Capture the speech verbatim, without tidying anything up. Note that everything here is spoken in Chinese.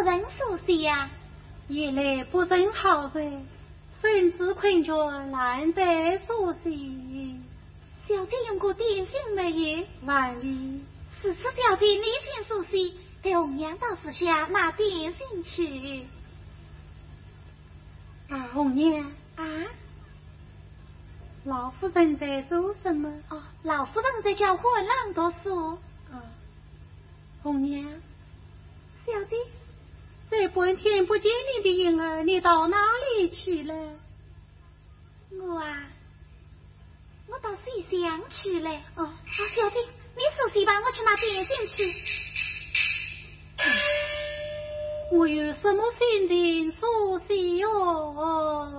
认熟悉呀？ 夜来不认好人，甚至困着难得熟悉。 小姐用过点心没有？ 万里。 此次小姐你先熟悉，给红娘到时下拿点心去。 啊，红娘啊， 老夫人在做什么？ 哦，老夫人在教混朗读书。 啊，红娘， 小姐， 这半天不见你的影儿，你到哪里去了？ 我啊，我到西厢去了。 哦， 啊，小姐，你熟悉吧？我去拿点心去。 我有什么心情熟悉哦？